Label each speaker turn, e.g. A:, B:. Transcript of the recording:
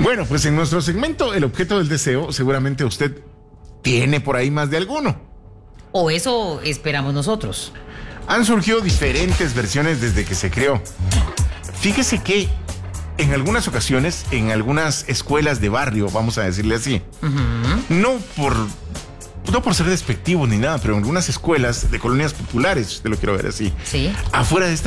A: Bueno, pues en nuestro segmento, el objeto del deseo, seguramente usted tiene por ahí más de alguno.
B: O eso esperamos nosotros.
A: Han surgido diferentes versiones desde que se creó. Fíjese que en algunas ocasiones, en algunas escuelas de barrio, vamos a decirle así, no por ser despectivo ni nada, pero en algunas escuelas de colonias populares, te lo quiero ver así,
B: Sí.
A: afuera de esta